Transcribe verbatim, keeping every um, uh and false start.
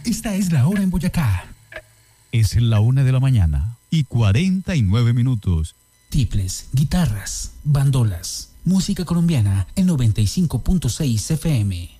Esta es la hora en Boyacá. Es la una de la mañana y cuarenta y nueve minutos. Tiples, guitarras, bandolas, música colombiana en noventa y cinco punto seis F M.